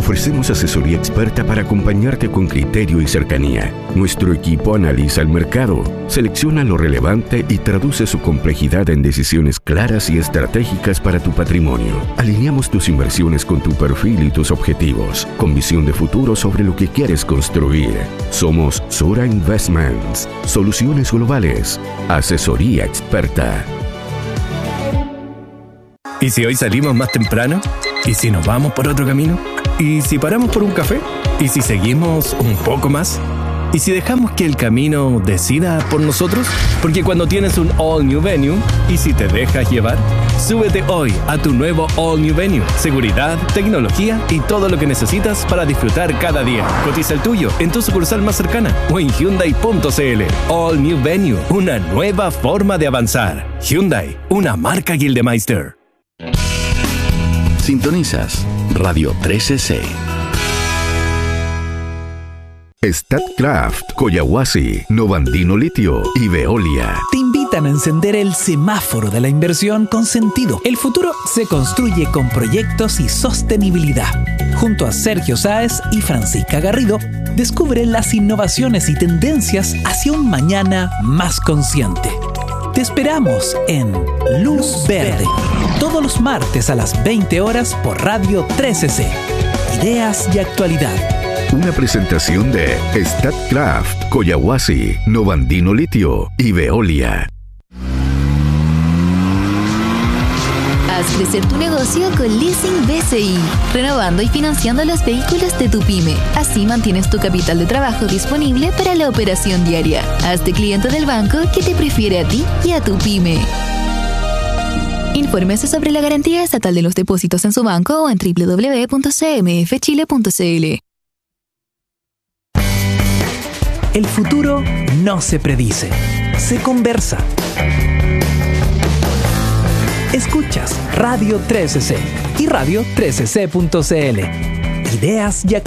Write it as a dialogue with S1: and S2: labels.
S1: Ofrecemos asesoría experta para acompañarte con criterio y cercanía. Nuestro equipo analiza el mercado, selecciona lo relevante y traduce su complejidad en decisiones claras y estratégicas para tu patrimonio. Alineamos tus inversiones con tu perfil y tus objetivos, con visión de futuro sobre lo que quieres construir. Somos Sura Investments, soluciones globales, asesoría experta.
S2: ¿Y si hoy salimos más temprano? ¿Y si nos vamos por otro camino? ¿Y si paramos por un café? ¿Y si seguimos un poco más? ¿Y si dejamos que el camino decida por nosotros? Porque cuando tienes un All New Venue, ¿y si te dejas llevar? Súbete hoy a tu nuevo All New Venue. Seguridad, tecnología y todo lo que necesitas para disfrutar cada día. Cotiza el tuyo en tu sucursal más cercana o en Hyundai.cl. All New Venue, una nueva forma de avanzar. Hyundai, una marca Gildemeister.
S3: Sintonizas Radio 13C.
S1: Statkraft, Collahuasi, Novandino Litio y Veolia
S4: te invitan a encender el semáforo de la inversión con sentido. El futuro se construye con proyectos y sostenibilidad. Junto a Sergio Sáez y Francisca Garrido, descubre las innovaciones y tendencias hacia un mañana más consciente. Te esperamos en Luz Verde, todos los martes a las 20 horas por Radio 13C. Ideas y actualidad.
S1: Una presentación de Statkraft, Collahuasi, Novandino Litio y Veolia.
S5: Haz crecer tu negocio con Leasing BCI, renovando y financiando los vehículos de tu pyme. Así mantienes tu capital de trabajo disponible para la operación diaria. Hazte cliente del banco que te prefiere a ti y a tu pyme. Infórmese sobre la garantía estatal de los depósitos en su banco o en www.cmfchile.cl.
S4: El futuro no se predice, se conversa. Escuchas Radio 13C y Radio 13C.cl. Ideas y actualidad.